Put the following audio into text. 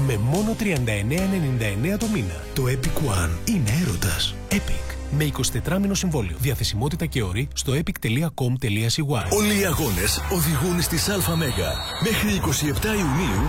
με μόνο 39,99 το μήνα. Το Epic One είναι έρωτας. Epic. Με 24μηνο συμβόλαιο. Διαθεσιμότητα και όροι στο epic.com.cy. Όλοι οι αγώνες οδηγούν στις ΑΜΕΓΑ. Μέχρι 27 Ιουνίου